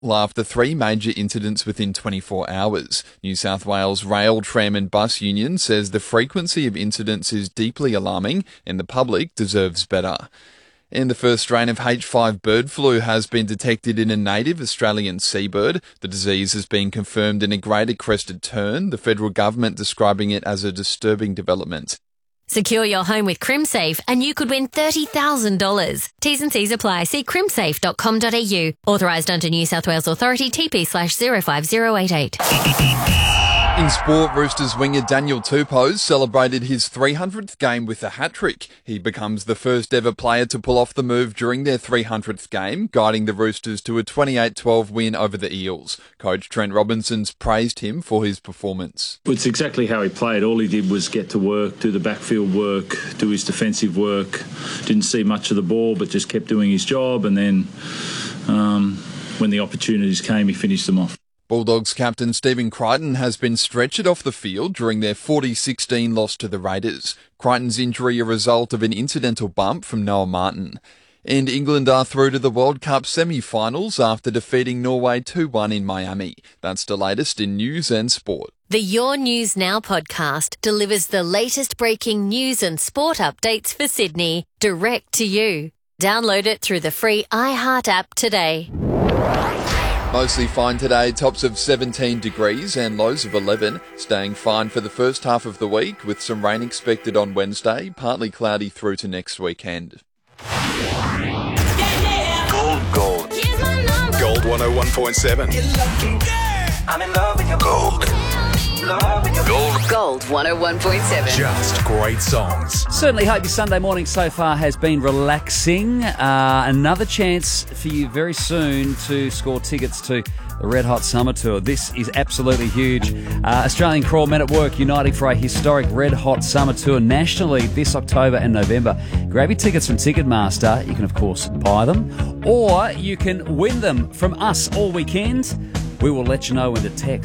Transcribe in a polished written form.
after 3 major incidents within 24 hours. New South Wales Rail, Tram and Bus Union says the frequency of incidents is deeply alarming and the public deserves better. And the first strain of H5 bird flu has been detected in a native Australian seabird. The disease has been confirmed in a greater crested tern, the federal government describing it as a disturbing development. Secure your home with CrimSafe and you could win $30,000. T's and C's apply. See crimsafe.com.au. Authorised under New South Wales Authority TP/05088. In sport, Roosters winger Daniel Tupou celebrated his 300th game with a hat-trick. He becomes the first ever player to pull off the move during their 300th game, guiding the Roosters to a 28-12 win over the Eels. Coach Trent Robinson's praised him for his performance. It's exactly how he played. All he did was get to work, do the backfield work, do his defensive work. Didn't see much of the ball, but just kept doing his job. And then when the opportunities came, he finished them off. Bulldogs captain Stephen Crichton has been stretchered off the field during their 40-16 loss to the Raiders. Crichton's injury a result of an incidental bump from Noah Martin. And England are through to the World Cup semi-finals after defeating Norway 2-1 in Miami. That's the latest in news and sport. The Your News Now podcast delivers the latest breaking news and sport updates for Sydney, direct to you. Download it through the free iHeart app today. Mostly fine today, tops of 17 degrees and lows of 11. Staying fine for the first half of the week with some rain expected on Wednesday, partly cloudy through to next weekend. Gold. Gold 101.7. I'm in love with your gold. Gold 101.7. Just great songs. Certainly hope your Sunday morning so far has been relaxing. Another chance for you very soon to score tickets to the Red Hot Summer Tour. This is absolutely huge. Australian Crawl Men at Work uniting for a historic Red Hot Summer Tour nationally this October and November. Grab your tickets from Ticketmaster. You can, of course, buy them, or you can win them from us all weekend. We will let you know when the text